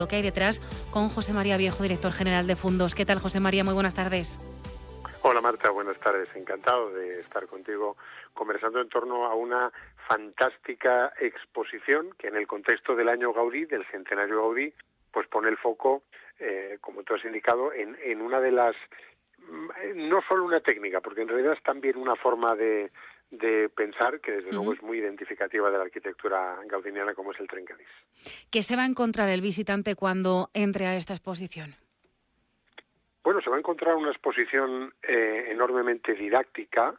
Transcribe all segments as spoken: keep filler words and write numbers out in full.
lo que hay detrás con José María Viejo, director general de Fundos. ¿Qué tal, José María? Muy buenas tardes. Hola Marta, buenas tardes. Encantado de estar contigo conversando en torno a una fantástica exposición que en el contexto del año Gaudí, del centenario Gaudí, pues pone el foco, eh, como tú has indicado, en, en una de las, no solo una técnica, porque en realidad es también una forma de, de pensar que desde uh-huh. luego es muy identificativa de la arquitectura gaudiniana, como es el trencadís. ¿Qué se va a encontrar el visitante cuando entre a esta exposición? Bueno, se va a encontrar una exposición eh, enormemente didáctica,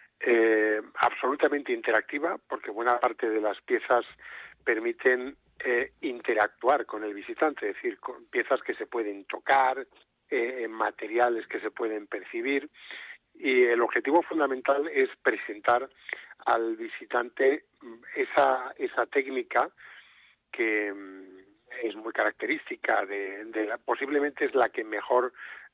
eh, absolutamente interactiva, porque buena parte de las piezas permiten eh, interactuar con el visitante, es decir, con piezas que se pueden tocar, eh, materiales que se pueden percibir, y el objetivo fundamental es presentar al visitante esa, esa técnica que es muy característica de, de la, posiblemente es la que mejor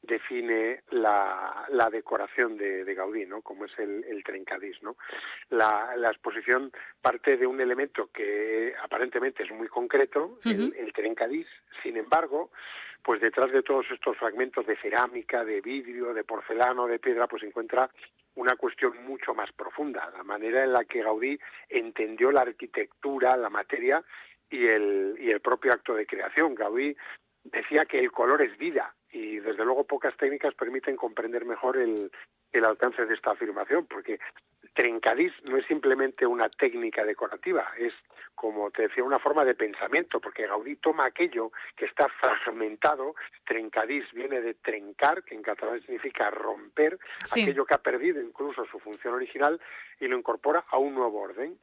define la, la decoración de, de Gaudí, ¿no? Como es el, el trencadís, ¿no? La, la exposición parte de un elemento que aparentemente es muy concreto, uh-huh. el, el trencadís. Sin embargo, pues detrás de todos estos fragmentos de cerámica, de vidrio, de porcelana, de piedra, pues se encuentra una cuestión mucho más profunda, la manera en la que Gaudí entendió la arquitectura, la materia y el, y el propio acto de creación. Gaudí decía que el color es vida, y desde luego pocas técnicas permiten comprender mejor el, el alcance de esta afirmación, porque trencadís no es simplemente una técnica decorativa, es, como te decía, una forma de pensamiento, porque Gaudí toma aquello que está fragmentado. Trencadís viene de trencar, que en catalán significa romper, sí. aquello que ha perdido incluso su función original, y lo incorpora a un nuevo orden.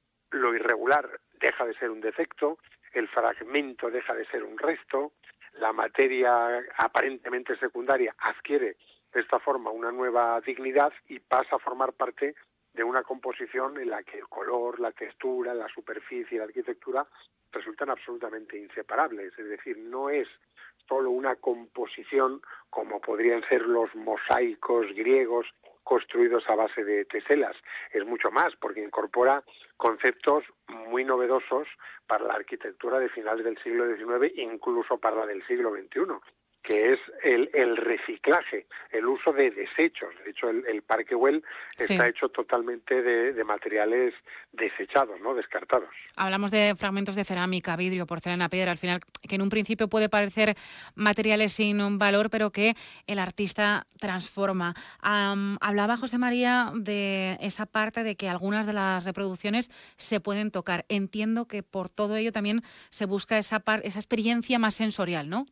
Lo irregular deja de ser un defecto, el fragmento deja de ser un resto, la materia aparentemente secundaria adquiere de esta forma una nueva dignidad y pasa a formar parte de una composición en la que el color, la textura, la superficie, la arquitectura resultan absolutamente inseparables. Es decir, no es solo una composición como podrían ser los mosaicos griegos construidos a base de teselas, es mucho más, porque incorpora conceptos muy novedosos para la arquitectura de finales del siglo diecinueve, incluso para la del siglo veintiuno, que es el, el reciclaje, el uso de desechos. De hecho, el, el Parque Güell sí. está hecho totalmente de, de materiales desechados, ¿no? Descartados. Hablamos de fragmentos de cerámica, vidrio, porcelana, piedra, al final, que en un principio puede parecer materiales sin valor, pero que el artista transforma. Um, hablaba José María de esa parte de que algunas de las reproducciones se pueden tocar. Entiendo que por todo ello también se busca esa, par- esa experiencia más sensorial, ¿no?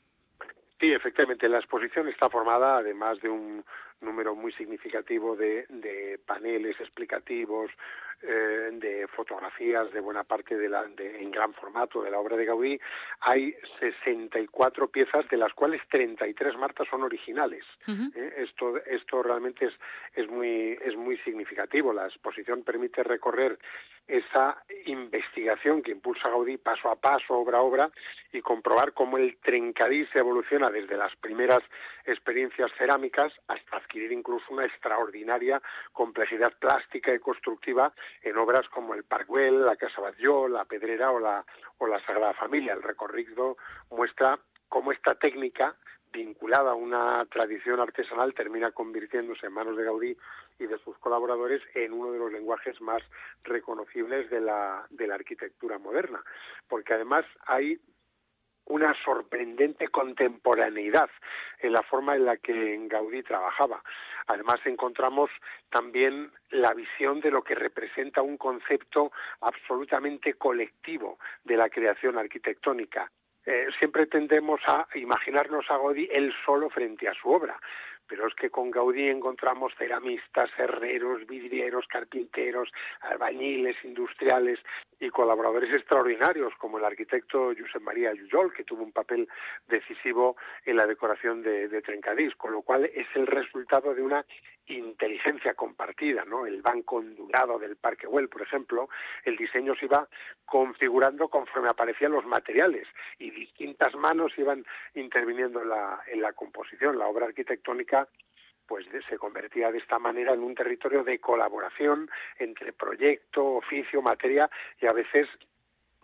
Sí, efectivamente, la exposición está formada, además de un número muy significativo de, de paneles explicativos, eh, de fotografías de buena parte de la, de, en gran formato de la obra de Gaudí. Hay sesenta y cuatro piezas, de las cuales treinta y tres, Marta, son originales. Uh-huh. ¿Eh? Esto, esto realmente es, es, muy, es muy significativo. La exposición permite recorrer esa investigación que impulsa Gaudí paso a paso, obra a obra, y comprobar cómo el trencadís evoluciona desde las primeras experiencias cerámicas hasta adquirir incluso una extraordinaria complejidad plástica y constructiva en obras como el Parc Güell, la Casa Batlló, la Pedrera o la, o la Sagrada Familia. El recorrido muestra cómo esta técnica, vinculada a una tradición artesanal, termina convirtiéndose en manos de Gaudí y de sus colaboradores en uno de los lenguajes más reconocibles de la, de la arquitectura moderna, porque además hay una sorprendente contemporaneidad en la forma en la que Gaudí trabajaba. Además encontramos también la visión de lo que representa un concepto absolutamente colectivo de la creación arquitectónica. Eh, siempre tendemos a imaginarnos a Gaudí él solo frente a su obra, pero es que con Gaudí encontramos ceramistas, herreros, vidrieros, carpinteros, albañiles, industriales y colaboradores extraordinarios como el arquitecto Josep María Jujol, que tuvo un papel decisivo en la decoración de, de Trencadís, con lo cual es el resultado de una inteligencia compartida, ¿no? El banco ondulado del Parque Güell, por ejemplo, el diseño se iba configurando conforme aparecían los materiales y distintas manos iban interviniendo en la, en la composición. La obra arquitectónica pues se convertía de esta manera en un territorio de colaboración entre proyecto, oficio, materia y a veces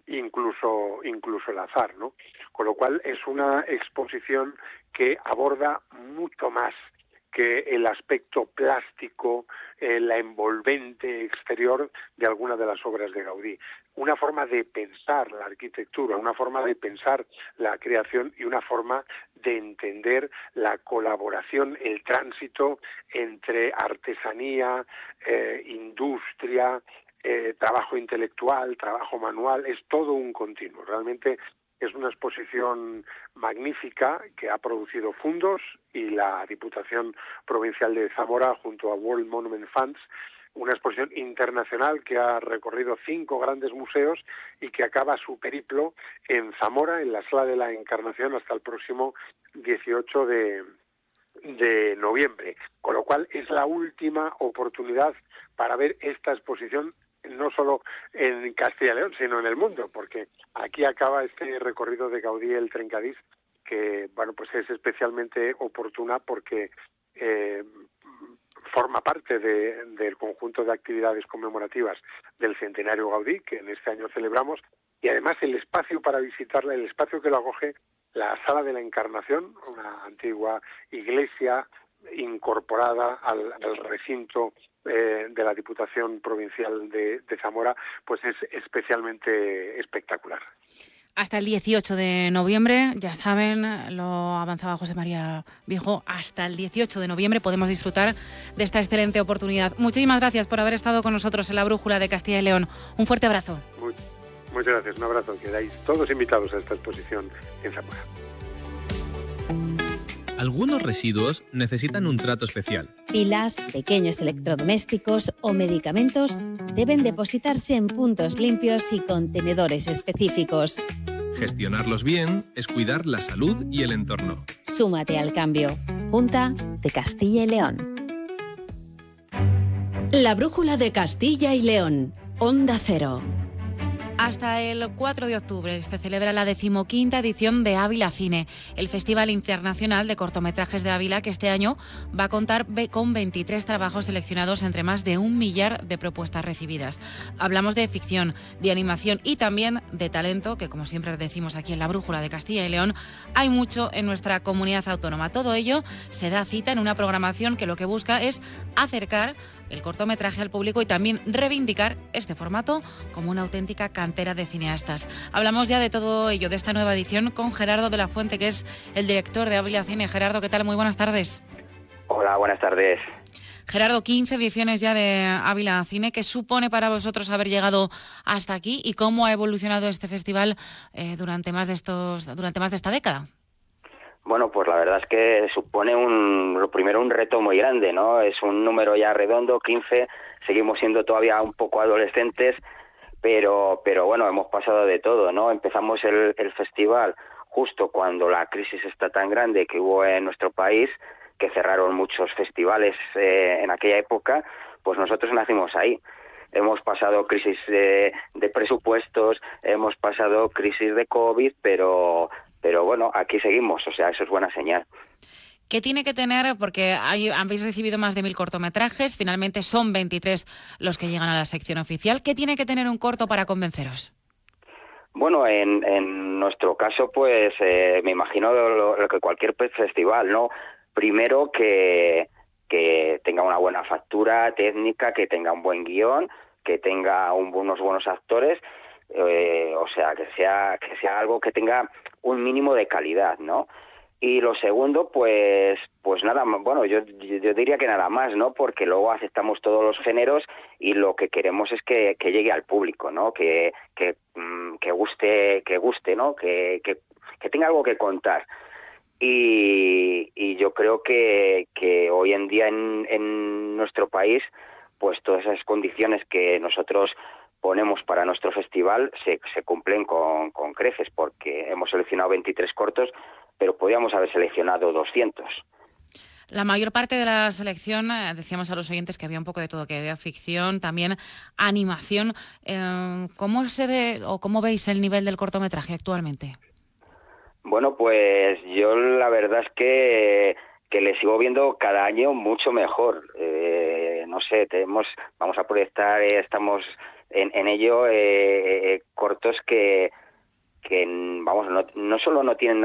incluso incluso el azar, ¿no? Con lo cual es una exposición que aborda mucho más que el aspecto plástico, eh, la envolvente exterior de alguna de las obras de Gaudí. Una forma de pensar la arquitectura, una forma de pensar la creación y una forma de entender la colaboración, el tránsito entre artesanía, eh, industria, eh, trabajo intelectual, trabajo manual, es todo un continuo. Realmente es una exposición magnífica que ha producido fondos y la Diputación Provincial de Zamora junto a World Monument Funds, una exposición internacional que ha recorrido cinco grandes museos y que acaba su periplo en Zamora, en la Sala de la Encarnación, hasta el próximo dieciocho de noviembre. Con lo cual es la última oportunidad para ver esta exposición no solo en Castilla y León, sino en el mundo, porque aquí acaba este recorrido de Gaudí el Trencadís, que bueno, pues es especialmente oportuna porque eh, forma parte de, del conjunto de actividades conmemorativas del centenario Gaudí, que en este año celebramos, y además el espacio para visitarla, el espacio que lo acoge, la Sala de la Encarnación, una antigua iglesia incorporada al, al recinto eh, de la Diputación Provincial de, de Zamora, pues es especialmente espectacular. Hasta el dieciocho de noviembre, ya saben, lo avanzaba José María Viejo, hasta el dieciocho de noviembre podemos disfrutar de esta excelente oportunidad. Muchísimas gracias por haber estado con nosotros en la Brújula de Castilla y León. Un fuerte abrazo. Muy, muchas gracias, un abrazo. Quedáis todos invitados a esta exposición en Zamora. Algunos residuos necesitan un trato especial. Pilas, pequeños electrodomésticos o medicamentos deben depositarse en puntos limpios y contenedores específicos. Gestionarlos bien es cuidar la salud y el entorno. Súmate al cambio. Junta de Castilla y León. La Brújula de Castilla y León. Onda Cero. Hasta el cuatro de octubre se celebra la decimoquinta edición de Ávila Cine, el Festival Internacional de Cortometrajes de Ávila, que este año va a contar con veintitrés trabajos seleccionados entre más de un millar de propuestas recibidas. Hablamos de ficción, de animación y también de talento, que como siempre decimos aquí en la Brújula de Castilla y León, hay mucho en nuestra comunidad autónoma. Todo ello se da cita en una programación que lo que busca es acercar el cortometraje al público y también reivindicar este formato como una auténtica cantera de cineastas. Hablamos ya de todo ello, de esta nueva edición, con Gerardo de la Fuente, que es el director de Ávila Cine. Gerardo, ¿qué tal? Muy buenas tardes. Hola, buenas tardes. Gerardo, quince ediciones ya de Ávila Cine. ¿Qué supone para vosotros haber llegado hasta aquí y cómo ha evolucionado este festival eh, durante más de estos, durante más de esta década? Bueno, pues la verdad es que supone un, lo primero un reto muy grande, ¿no? Es un número ya redondo, quince, seguimos siendo todavía un poco adolescentes, pero pero bueno, hemos pasado de todo, ¿no? Empezamos el, el festival justo cuando la crisis está tan grande que hubo en nuestro país, que cerraron muchos festivales eh, en aquella época, pues nosotros nacimos ahí. Hemos pasado crisis de, de presupuestos, hemos pasado crisis de COVID, pero... Pero bueno, aquí seguimos, o sea, eso es buena señal. ¿Qué tiene que tener? Porque hay, habéis recibido más de mil cortometrajes, finalmente son veintitrés los que llegan a la sección oficial. ¿Qué tiene que tener un corto para convenceros? Bueno, en, en nuestro caso, pues eh, me imagino lo, lo que cualquier festival, ¿no? Primero que, que tenga una buena factura técnica, que tenga un buen guión, que tenga un, unos buenos actores, eh, o sea, que sea que sea algo que tenga un mínimo de calidad, ¿no? Y lo segundo, pues pues nada más, bueno, yo, yo diría que nada más, ¿no? Porque luego aceptamos todos los géneros y lo que queremos es que, que llegue al público, ¿no? Que que, que guste, que guste, ¿no? Que, que, que tenga algo que contar. Y, y yo creo que, que hoy en día en, en nuestro país, pues todas esas condiciones que nosotros ponemos para nuestro festival se, se cumplen con, con creces, porque hemos seleccionado veintitrés cortos, pero podríamos haber seleccionado doscientos. La mayor parte de la selección, eh, decíamos a los oyentes que había un poco de todo, que había ficción, también animación. Eh, ¿Cómo se ve o cómo veis el nivel del cortometraje actualmente? Bueno, pues yo la verdad es que, que le sigo viendo cada año mucho mejor. Eh, no sé, tenemos, vamos a proyectar, eh, estamos en, en ello eh, eh, cortos que, que vamos, no, no solo no tienen